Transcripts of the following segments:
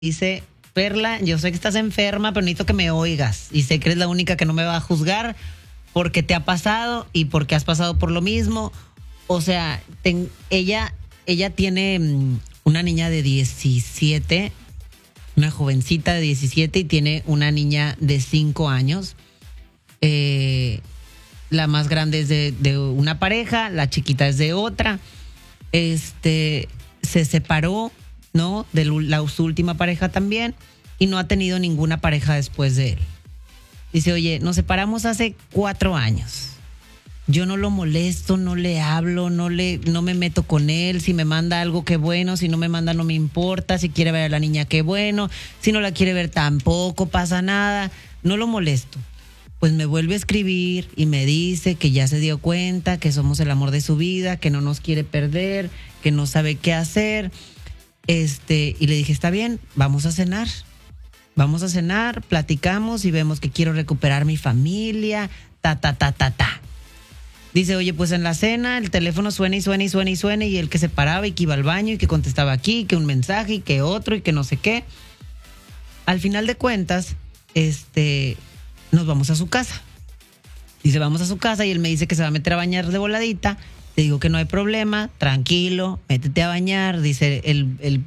Dice, Perla, yo sé que estás enferma, pero necesito que me oigas. Y sé que eres la única que no me va a juzgar porque te ha pasado y porque has pasado por lo mismo. O sea, ella tiene una niña de 17, una jovencita de 17 y tiene una niña de 5 años. La más grande es de una pareja, la chiquita es de otra. Se separó, ¿no? De su última pareja también, y no ha tenido ninguna pareja después de él. Dice, oye, nos separamos hace 4 años. Yo no lo molesto, no le hablo, no me meto con él. Si me manda algo, qué bueno. Si no me manda, no me importa. Si quiere ver a la niña, qué bueno. Si no la quiere ver, tampoco pasa nada. No lo molesto. Pues me vuelve a escribir y me dice que ya se dio cuenta, que somos el amor de su vida, que no nos quiere perder, que no sabe qué hacer. Y le dije, está bien, vamos a cenar. Vamos a cenar, platicamos y vemos que quiero recuperar mi familia, ta. Dice, oye, pues en la cena el teléfono suena y él que se paraba y que iba al baño y que contestaba aquí, que un mensaje y que otro y que no sé qué. Al final de cuentas, nos vamos a su casa. Dice, vamos a su casa y él me dice que se va a meter a bañar de voladita. Le digo que no hay problema, tranquilo, métete a bañar. Dice, el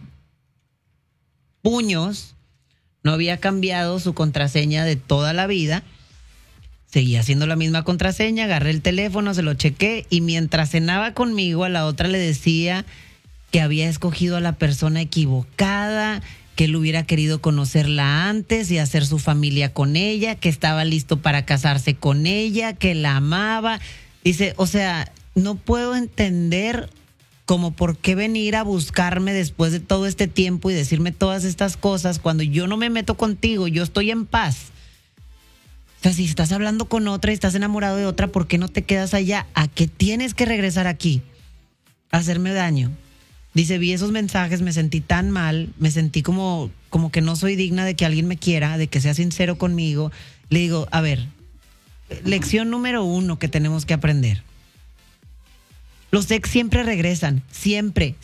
Puños no había cambiado su contraseña de toda la vida. Seguía haciendo la misma contraseña, agarré el teléfono, se lo chequé y mientras cenaba conmigo a la otra le decía que había escogido a la persona equivocada, que él hubiera querido conocerla antes y hacer su familia con ella, que estaba listo para casarse con ella, que la amaba. Dice, o sea, no puedo entender como por qué venir a buscarme después de todo este tiempo y decirme todas estas cosas cuando yo no me meto contigo, yo estoy en paz. O sea, si estás hablando con otra y estás enamorado de otra, ¿por qué no te quedas allá? ¿A qué tienes que regresar aquí? A hacerme daño. Dice, vi esos mensajes, me sentí tan mal, me sentí como que no soy digna de que alguien me quiera, de que sea sincero conmigo. Le digo, a ver, lección número 1 que tenemos que aprender. Los ex siempre regresan, siempre.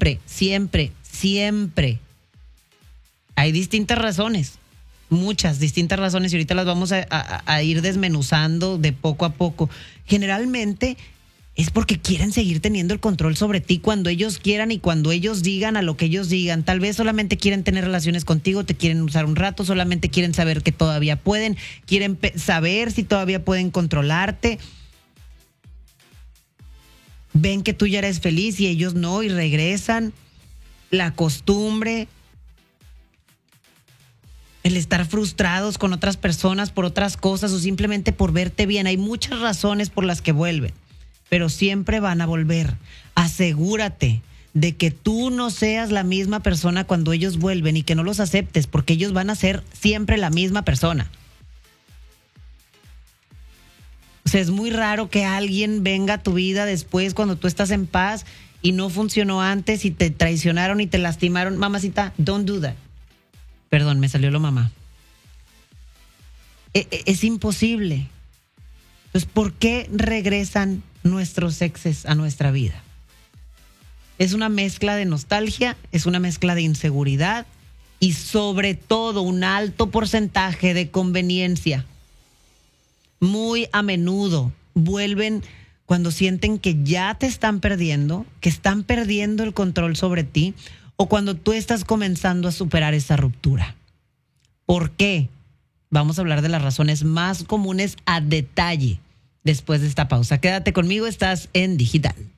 Hay distintas razones, muchas distintas razones y ahorita las vamos a ir desmenuzando de poco a poco. Generalmente es porque quieren seguir teniendo el control sobre ti cuando ellos quieran y cuando ellos digan a lo que ellos digan. Tal vez solamente quieren tener relaciones contigo, te quieren usar un rato, solamente quieren saber que todavía pueden, quieren saber si todavía pueden controlarte. Ven que tú ya eres feliz y ellos no y regresan. La costumbre, el estar frustrados con otras personas por otras cosas o simplemente por verte bien. Hay muchas razones por las que vuelven, pero siempre van a volver. Asegúrate de que tú no seas la misma persona cuando ellos vuelven y que no los aceptes, porque ellos van a ser siempre la misma persona. O sea, es muy raro que alguien venga a tu vida después cuando tú estás en paz y no funcionó antes y te traicionaron y te lastimaron. Mamacita, don't do that. Perdón, me salió lo mamá. Es imposible. Entonces, ¿por qué regresan nuestros exes a nuestra vida? Es una mezcla de nostalgia, es una mezcla de inseguridad y sobre todo un alto porcentaje de conveniencia. Muy a menudo vuelven cuando sienten que ya te están perdiendo, que están perdiendo el control sobre ti o cuando tú estás comenzando a superar esa ruptura. ¿Por qué? Vamos a hablar de las razones más comunes a detalle después de esta pausa. Quédate conmigo, estás en Digital.